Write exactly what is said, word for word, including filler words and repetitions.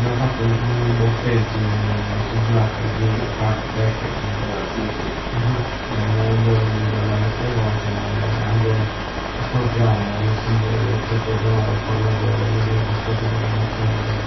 abbiamo fatto un, un buon pezzo su Black di parte che non voglio dire queste cose, ma anche ascoltiamo il singolo del sottogiorno, il parlatore, il